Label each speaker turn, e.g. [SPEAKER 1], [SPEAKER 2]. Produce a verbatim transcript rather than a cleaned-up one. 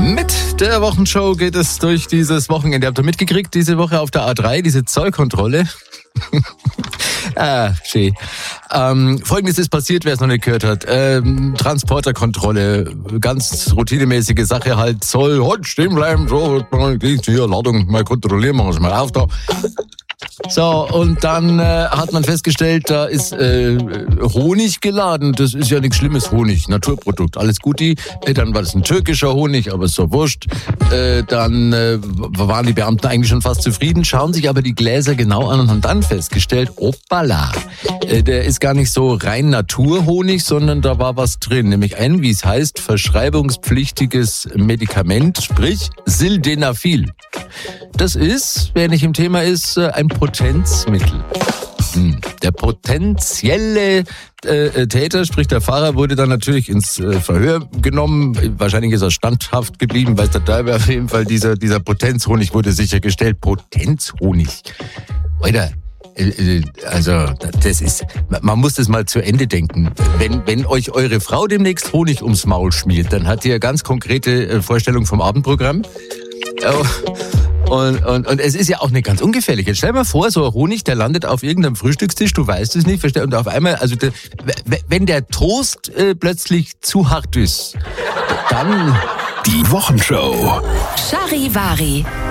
[SPEAKER 1] Mit der Wochenshow geht es durch dieses Wochenende. Habt ihr mitgekriegt, diese Woche auf der A drei, diese Zollkontrolle? ah, schön. Ähm, Folgendes ist passiert, wer es noch nicht gehört hat. Ähm, Transporterkontrolle, ganz routinemäßige Sache halt. Zoll, halt stehen bleiben, so, hier, Ladung mal kontrollieren, machen wir es mal auf da. So, und dann äh, hat man festgestellt, da ist äh, Honig geladen. Das ist ja nichts Schlimmes, Honig, Naturprodukt, alles Guti. Äh, dann war das ein türkischer Honig, aber ist so wurscht. Äh, dann äh, waren die Beamten eigentlich schon fast zufrieden, schauen sich aber die Gläser genau an und haben dann festgestellt, hoppala, äh, der ist gar nicht so rein Naturhonig, sondern da war was drin, nämlich ein, wie es heißt, verschreibungspflichtiges Medikament, sprich Sildenafil. Das ist, wer nicht im Thema ist, ein Potenzmittel. Hm. Der potenzielle äh, Täter, sprich der Fahrer, wurde dann natürlich ins äh, Verhör genommen. Wahrscheinlich ist er standhaft geblieben, weiß der Teufel. Auf jeden Fall dieser, dieser Potenzhonig wurde sichergestellt. Potenzhonig. Alter, äh, also das ist, man muss das mal zu Ende denken. Wenn, wenn euch eure Frau demnächst Honig ums Maul schmiert, dann hat ihr ganz konkrete äh, Vorstellung vom Abendprogramm. Oh. Und, und, und es ist ja auch nicht ganz ungefährlich. Jetzt stell dir mal vor, so ein Honig, der landet auf irgendeinem Frühstückstisch, du weißt es nicht, und auf einmal, also der, wenn der Toast äh, plötzlich zu hart ist, dann...
[SPEAKER 2] Die Wochenshow.
[SPEAKER 3] Charivari.